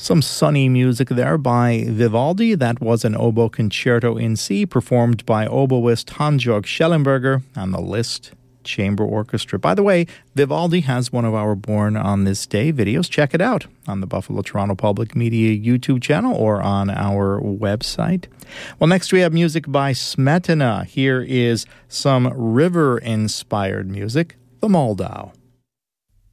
Some sunny music there by Vivaldi. That was an oboe concerto in C performed by oboist Hans-Georg Schellenberger and the Liszt Chamber Orchestra. By the way, Vivaldi has one of our Born on This Day videos. Check it out on the Buffalo Toronto Public Media YouTube channel or on our website. Well, next we have music by Smetana. Here is some river-inspired music, the Moldau.